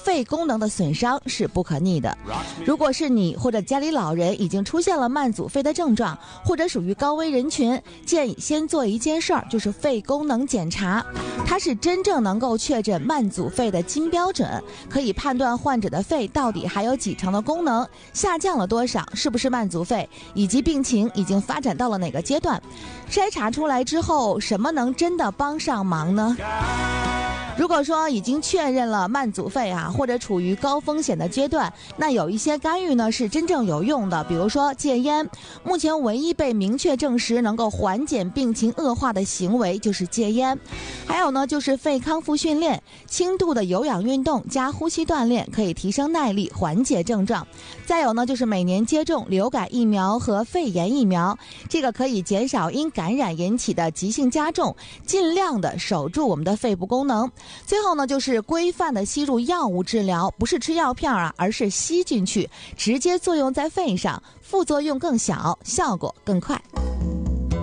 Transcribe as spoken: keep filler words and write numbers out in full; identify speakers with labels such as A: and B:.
A: 肺功能的损伤是不可逆的。如果是你或者家里老人已经出现了慢阻肺的症状，或者属于高危人群，建议先做一件事儿，就是肺功能检查。它是真正能够确诊慢阻肺的金标准，可以判断患者的肺到底还有几成的功能下降了多少，是不是慢阻肺，以及病情已经发展到了哪个阶段。筛查出来之后，什么能真的帮上忙呢？如果说已经确认了慢阻肺啊，或者处于高风险的阶段，那有一些干预呢是真正有用的，比如说戒烟。目前唯一被明确证实能够缓解病情恶化的行为就是戒烟。还有呢，就是肺康复训练，轻度的有氧运动加呼吸锻炼可以提升耐力，缓解症状。再有呢，就是每年接种流感疫苗和肺炎疫苗，这个可以减少因感染引起的急性加重，尽量的守住我们的肺部功能。最后呢，就是规范的吸入药物治疗，不是吃药片啊，而是吸进去，直接作用在肺上，副作用更小，效果更快。